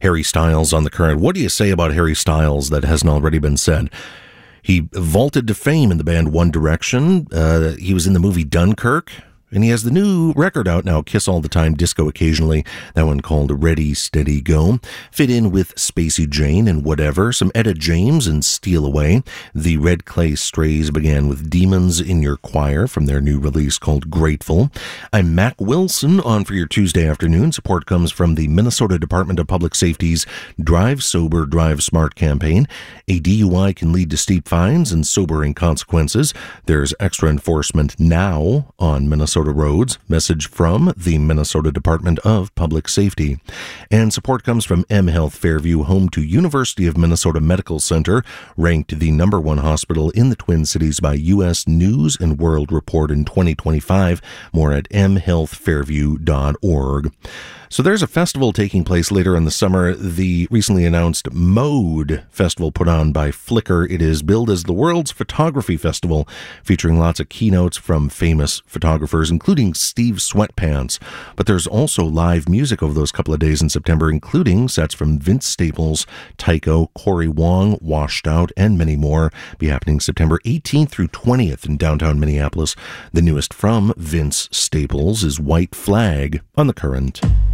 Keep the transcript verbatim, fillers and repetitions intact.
Harry Styles on the Current. What do you say about Harry Styles that hasn't already been said? He vaulted to fame in the band One Direction. Uh, he was in the movie Dunkirk. And he has the new record out now, Kiss All the Time, Disco Occasionally. That one called Ready, Steady, Go. Fit in with Spacey Jane and Whatever. Some Etta James and Steal Away. The Red Clay Strays began with Demons in Your Choir from their new release called Grateful. I'm Mac Wilson on for your Tuesday afternoon. Support comes from the Minnesota Department of Public Safety's Drive Sober, Drive Smart campaign. A D U I can lead to steep fines and sobering consequences. There's extra enforcement now on Minnesota roads. Message from the Minnesota Department of Public Safety. And support comes from M Health Fairview, home to University of Minnesota Medical Center, ranked the number one hospital in the Twin Cities by U S News and World Report in twenty twenty-five. More at m health fairview dot org. So there's a festival taking place later in the summer, the recently announced Mode Festival put on by Flickr. It is billed as the world's photography festival, featuring lots of keynotes from famous photographers, including Steve Sweatpants. But there's also live music over those couple of days in September, including sets from Vince Staples, Tycho, Corey Wong, Washed Out, and many more. Be happening September eighteenth through twentieth in downtown Minneapolis. The newest from Vince Staples is White Flag on the Current.